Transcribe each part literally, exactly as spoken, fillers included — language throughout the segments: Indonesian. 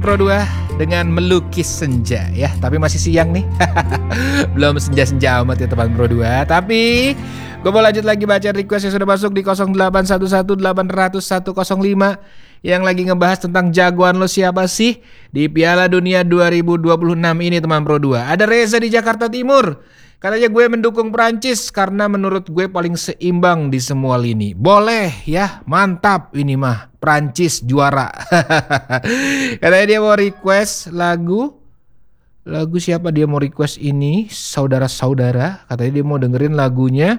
Pro dua dengan melukis senja ya. Tapi masih siang nih. Belum senja-senja amat ya teman Pro dua. Tapi gue mau lanjut lagi baca request yang sudah masuk di nol delapan satu satu delapan nol nol satu nol lima yang lagi ngebahas tentang jagoan lo siapa sih di Piala Dunia dua ribu dua puluh enam ini teman Pro dua. Ada Reza di Jakarta Timur. Katanya gue mendukung Prancis karena menurut gue paling seimbang di semua lini. Boleh ya, mantap ini mah. Prancis juara. Katanya dia mau request lagu. Lagu siapa dia mau request ini? Saudara-saudara. Katanya dia mau dengerin lagunya.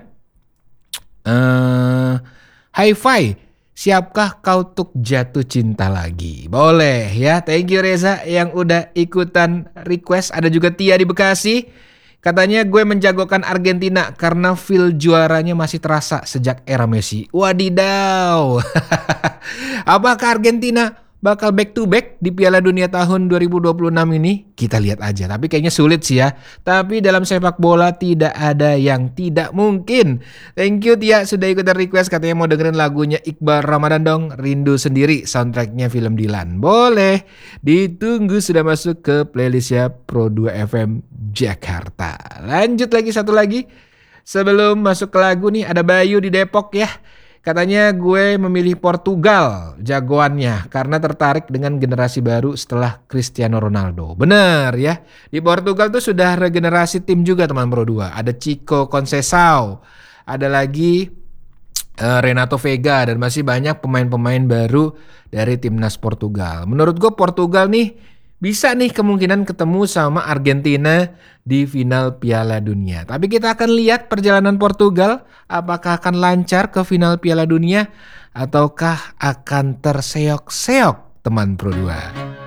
Uh, Hi-Fi. Siapkah kau untuk jatuh cinta lagi? Boleh ya. Thank you Reza yang udah ikutan request. Ada juga Tia di Bekasi. Katanya gue menjagokan Argentina karena feel juaranya masih terasa sejak era Messi. Wadidaw. Apakah Argentina bakal back to back di Piala Dunia tahun dua ribu dua puluh enam ini? Kita lihat aja. Tapi kayaknya sulit sih ya. Tapi dalam sepak bola tidak ada yang tidak mungkin. Thank you Tia sudah ikutan request. Katanya mau dengerin lagunya Iqbal Ramadan dong. Rindu Sendiri soundtracknya film Dilan. Boleh. Ditunggu sudah masuk ke playlistnya Pro dua F M Jakarta. Lanjut lagi satu lagi. Sebelum masuk ke lagu nih ada Bayu di Depok ya. Katanya gue memilih Portugal jagoannya karena tertarik dengan generasi baru setelah Cristiano Ronaldo. Bener ya. Di Portugal tuh sudah regenerasi tim juga teman Pro dua. Ada Chico Conceição, ada lagi uh, Renato Vega dan masih banyak pemain-pemain baru dari timnas Portugal. Menurut gue Portugal nih bisa nih kemungkinan ketemu sama Argentina di final Piala Dunia. Tapi kita akan lihat perjalanan Portugal. Apakah akan lancar ke final Piala Dunia ataukah akan terseok-seok teman Pro dua.